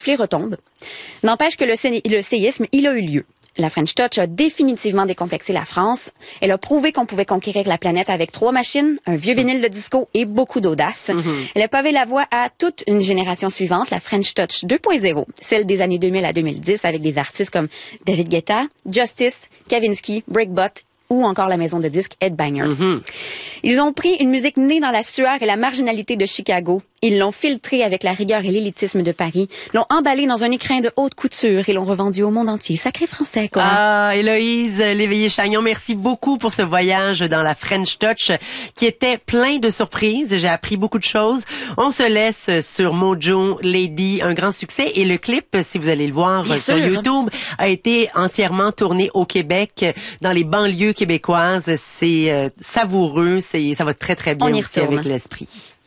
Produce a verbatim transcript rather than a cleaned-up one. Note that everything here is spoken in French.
les retombes. N'empêche que le, sé- le séisme, il a eu lieu. La French Touch a définitivement décomplexé la France. Elle a prouvé qu'on pouvait conquérir la planète avec trois machines, un vieux vinyle de disco et beaucoup d'audace. Mm-hmm. Elle a pavé la voie à toute une génération suivante, la French Touch deux point zéro, celle des années deux mille à deux mille dix, avec des artistes comme David Guetta, Justice, Kavinsky, Breakbot ou encore la maison de disques Headbanger. Mm-hmm. Ils ont pris une musique née dans la sueur et la marginalité de Chicago. Ils l'ont filtrée avec la rigueur et l'élitisme de Paris, l'ont emballée dans un écrin de haute couture et l'ont revendue au monde entier. Sacré français, quoi. Ah, Héloïse Léveillé-Chagnon, merci beaucoup pour ce voyage dans la French Touch qui était plein de surprises. J'ai appris beaucoup de choses. On se laisse sur Mojo Lady, un grand succès. Et le clip, si vous allez le voir Bien sur sûr. YouTube, a été entièrement tourné au Québec, dans les banlieues québécoises. C'est euh, savoureux, c'est ça va très très bien aussi avec l'esprit.